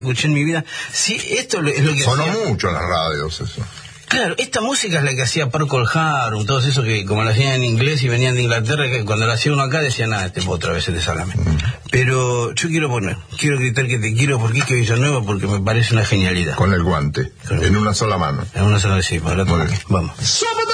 escuché en mi vida. Sí, esto es lo que sonó hacía... mucho en las radios eso. Claro, esta música es la que hacía Procol Harum, todos esos que como la hacían en inglés y venían de Inglaterra, que cuando la hacía uno acá decían, nada, otra vez este salame. Pero yo quiero gritar que te quiero porque es que Villanueva, porque me parece una genialidad. Con el guante, en una sola mano. En una sola, sí, para la otra. Vamos.